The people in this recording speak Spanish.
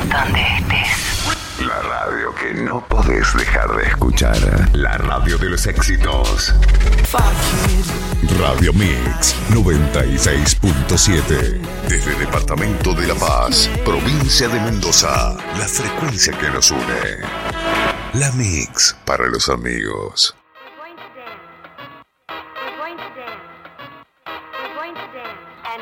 donde estés. La radio que no podés dejar de escuchar. La radio de los éxitos. Radio Mix 96.7. Desde Departamento de La Paz, provincia de Mendoza. La frecuencia que nos une. La Mix para los amigos.